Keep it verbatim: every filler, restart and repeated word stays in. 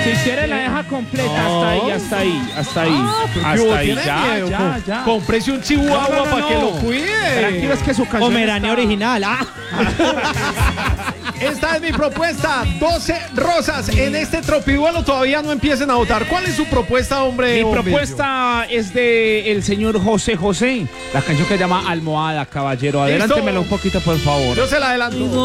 Si quiere la deja completa, No. hasta ahí, hasta ahí, hasta ahí. Ah, ¿pero qué hasta hubo? ahí, ¿Tiene ya, miedo? ya, Com- ya. Cómprese un chihuahua No, no, no, para que no. lo cuide. Tranquilo, es que su canción Pomerania está- original. Ah. Esta es mi propuesta. doce rosas en este tropiduelo. Todavía no empiecen a votar. ¿Cuál es su propuesta, hombre? Mi Bombillo? propuesta es de el señor José José, la canción que se llama Almohada, caballero. Adelántemela un poquito, por favor. Yo se la adelanto.